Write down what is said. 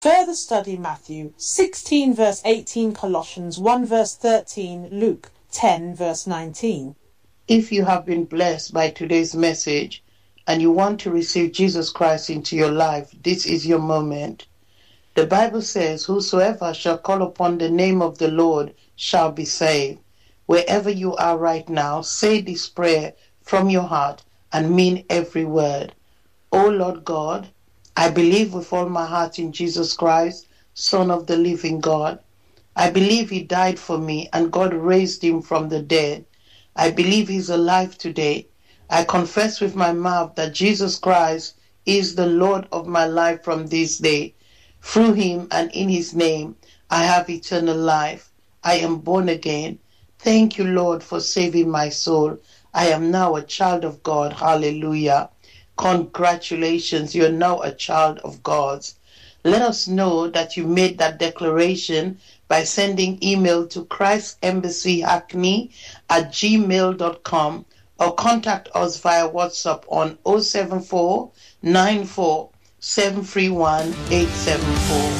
Further study Matthew 16 verse 18, Colossians 1 verse 13, Luke 10 verse 19. If you have been blessed by today's message and you want to receive Jesus Christ into your life, this is your moment. The Bible says, whosoever shall call upon the name of the Lord shall be saved. Wherever you are right now, say this prayer from your heart and mean every word. O Lord God, I believe with all my heart in Jesus Christ, Son of the living God. I believe he died for me and God raised him from the dead. I believe he's alive today. I confess with my mouth that Jesus Christ is the Lord of my life from this day. Through him and in his name, I have eternal life. I am born again. Thank you, Lord, for saving my soul. I am now a child of God. Hallelujah. Congratulations, you're now a child of God's. Let us know that you made that declaration by sending email to christembassyhackney@gmail.com or contact us via WhatsApp on 074 94 731 874.